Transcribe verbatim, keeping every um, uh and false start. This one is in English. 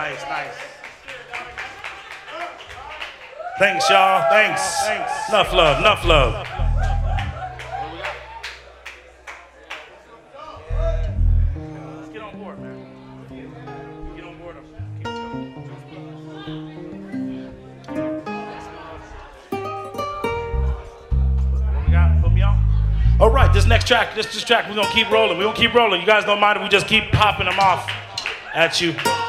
Nice, nice. Thanks, y'all. Thanks. Thanks. Enough love, enough love. Let's get on board, man. Get on board. What we got? Put me on. All right, this next track, this, this track, we're going to keep rolling. We're going to keep rolling. You guys don't mind if we just keep popping them off at you.